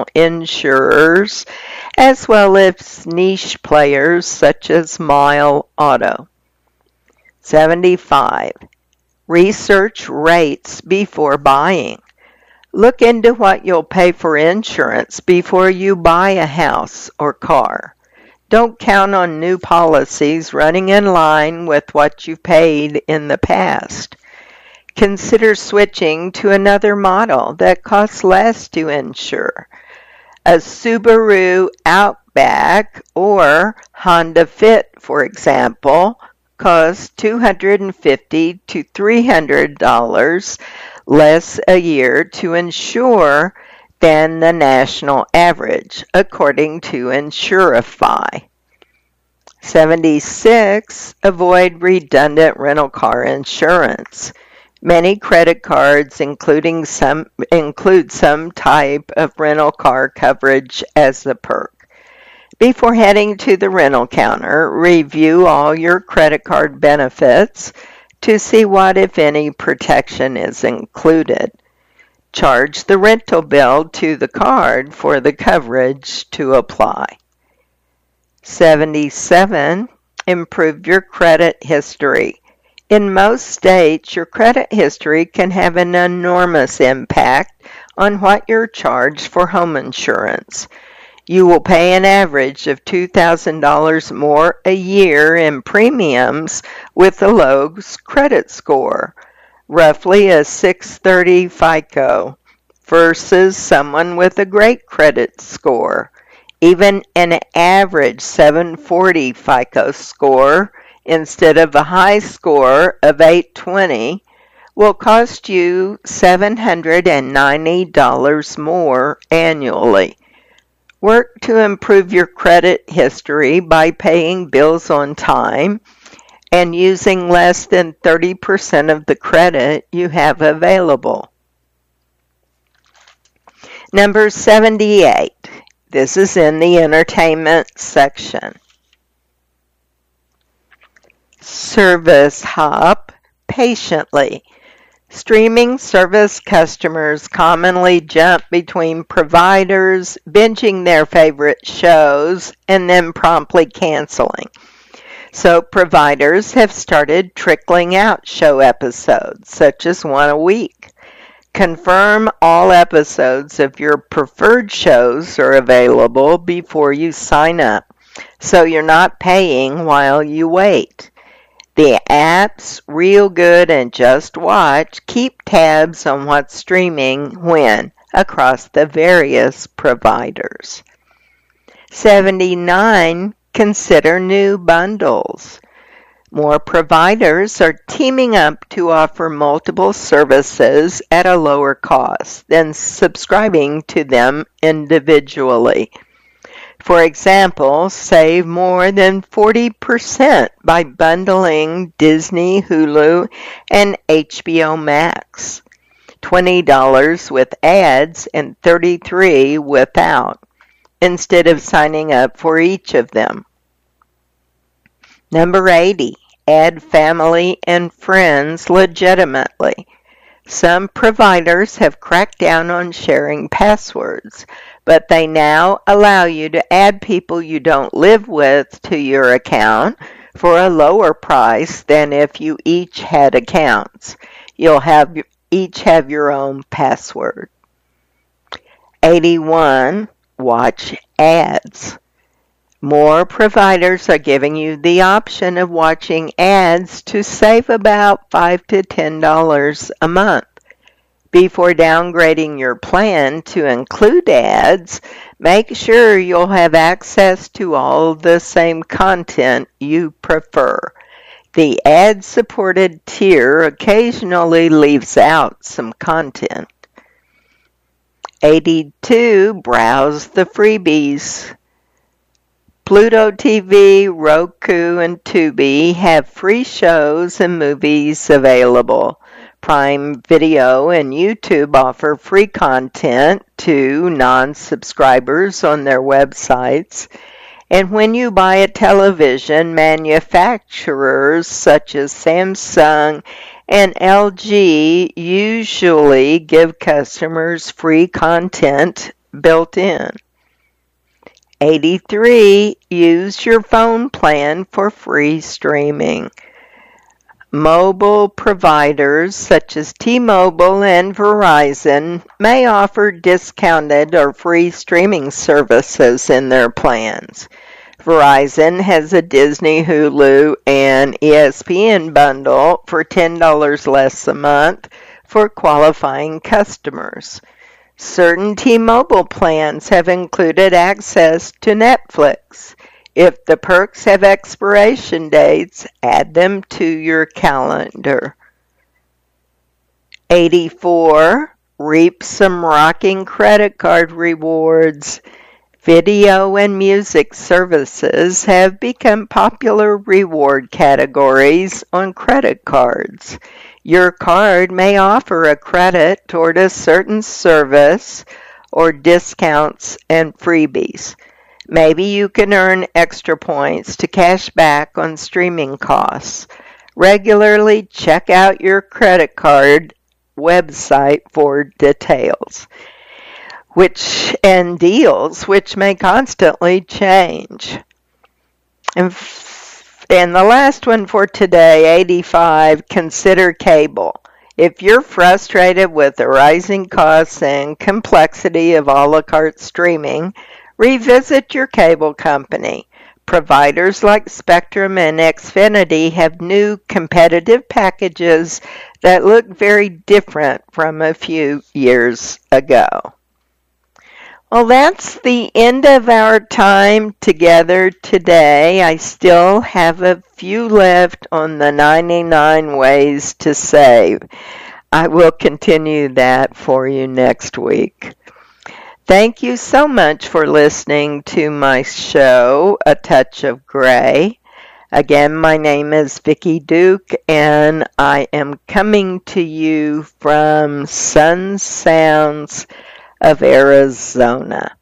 insurers, as well as niche players such as Mile Auto. 75. Research rates before buying. Look into what you'll pay for insurance before you buy a house or car. Don't count on new policies running in line with what you've paid in the past. Consider switching to another model that costs less to insure. A Subaru Outback or Honda Fit, for example, costs $250 to $300 less a year to insure than the national average, according to Insurify. 76. Avoid redundant rental car insurance. Many credit cards include some type of rental car coverage as a perk. Before heading to the rental counter, review all your credit card benefits to see what, if any, protection is included. Charge the rental bill to the card for the coverage to apply. 77. Improve your credit history. In most states, your credit history can have an enormous impact on what you're charged for home insurance. You will pay an average of $2,000 more a year in premiums with a low credit score, roughly a 630 FICO, versus someone with a great credit score. Even an average 740 FICO score instead of a high score of 820 will cost you $790 more annually. Work to improve your credit history by paying bills on time and using less than 30% of the credit you have available. Number 78. This is in the entertainment section. Service hop patiently. Streaming service customers commonly jump between providers, binging their favorite shows, and then promptly canceling. So providers have started trickling out show episodes, such as one a week. Confirm all episodes of your preferred shows are available before you sign up, so you're not paying while you wait. The apps Real Good and Just Watch keep tabs on what's streaming when across the various providers. 79. Consider new bundles. More providers are teaming up to offer multiple services at a lower cost than subscribing to them individually. For example, save more than 40% by bundling Disney, Hulu, and HBO Max. $20 with ads and $33 without, instead of signing up for each of them. Number 80. Add family and friends legitimately. Some providers have cracked down on sharing passwords, but they now allow you to add people you don't live with to your account for a lower price than if you each had accounts. You'll each have your own password. 81. Watch ads. More providers are giving you the option of watching ads to save about $5 to $10 a month. Before downgrading your plan to include ads, make sure you'll have access to all the same content you prefer. The ad-supported tier occasionally leaves out some content. 82. Browse the freebies. Pluto TV, Roku, and Tubi have free shows and movies available. Prime Video and YouTube offer free content to non-subscribers on their websites. And when you buy a television, manufacturers such as Samsung and LG usually give customers free content built in. 83, use your phone plan for free streaming. Mobile providers such as T-Mobile and Verizon may offer discounted or free streaming services in their plans. Verizon has a Disney, Hulu, and ESPN bundle for $10 less a month for qualifying customers. Certain T-Mobile plans have included access to Netflix. If the perks have expiration dates, add them to your calendar. 84. Reap some rocking credit card rewards. Video and music services have become popular reward categories on credit cards. Your card may offer a credit toward a certain service or discounts and freebies. Maybe you can earn extra points to cash back on streaming costs. Regularly check out your credit card website for details and deals which may constantly change. And the last one for today, 85, consider cable. If you're frustrated with the rising costs and complexity of a la carte streaming, revisit your cable company. Providers like Spectrum and Xfinity have new competitive packages that look very different from a few years ago. Well, that's the end of our time together today. I still have a few left on the 99 ways to save. I will continue that for you next week. Thank you so much for listening to my show, A Touch of Gray. Again, my name is Vicki Duke, and I am coming to you from Sun Sounds of Arizona.